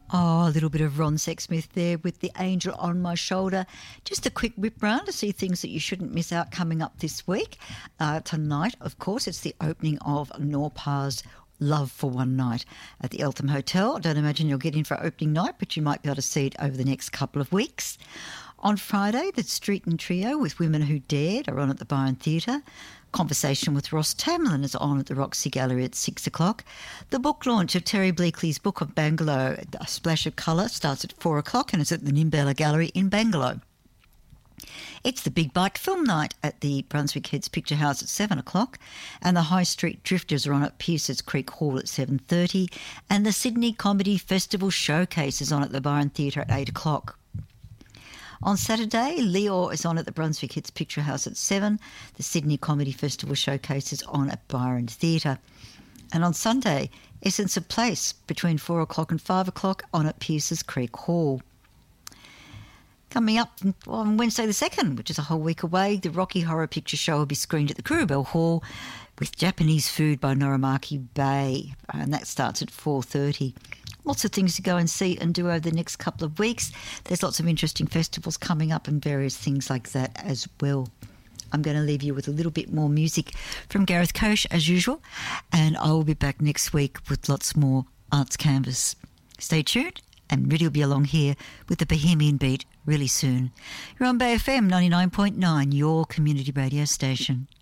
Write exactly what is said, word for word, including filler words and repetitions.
Oh, a little bit of Ron Sexsmith there with The Angel on My Shoulder. Just a quick whip round to see things that you shouldn't miss out coming up this week. Uh, tonight, of course, it's the opening of Norpa's Love for One Night at the Eltham Hotel. I don't imagine you'll get in for opening night, but you might be able to see it over the next couple of weeks. On Friday, the Street and Trio with Women Who Dared are on at the Byron Theatre. Conversation with Ross Tamlin is on at the Roxy Gallery at six o'clock. The book launch of Terry Bleakley's book of Bangalow, A Splash of Colour, starts at four o'clock and is at the Nimbella Gallery in Bangalow. It's the Big Bike Film Night at the Brunswick Heads Picture House at seven o'clock, and the High Street Drifters are on at Pierces Creek Hall at seven thirty, and the Sydney Comedy Festival Showcase is on at the Byron Theatre at eight o'clock. On Saturday, Leo is on at the Brunswick Hits Picture House at seven. The Sydney Comedy Festival Showcase is on at Byron Theatre. And on Sunday, Essence of Place between four o'clock and five o'clock on at Pierces Creek Hall. Coming up on Wednesday the second, which is a whole week away, the Rocky Horror Picture Show will be screened at the Kurubel Hall with Japanese food by Norimaki Bay, and that starts at four thirty. Lots of things to go and see and do over the next couple of weeks. There's lots of interesting festivals coming up and various things like that as well. I'm going to leave you with a little bit more music from Gareth Koch as usual, and I will be back next week with lots more Arts Canvas. Stay tuned, and Riddy will be along here with the Bohemian Beat really soon. You're on Bay F M ninety-nine point nine, your community radio station.